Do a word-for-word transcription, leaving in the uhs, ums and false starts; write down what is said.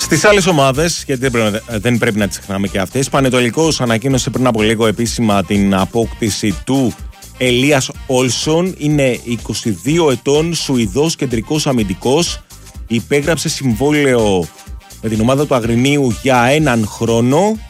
Στις άλλες ομάδες, γιατί δεν πρέπει, δεν πρέπει να τις ξεχνάμε και αυτές, Πανετολικός ανακοίνωσε πριν από λίγο επίσημα την απόκτηση του Ελίας Όλσον. Είναι είκοσι δύο ετών, Σουηδός κεντρικός αμυντικός. Υπέγραψε συμβόλαιο με την ομάδα του Αγρινίου για έναν χρόνο.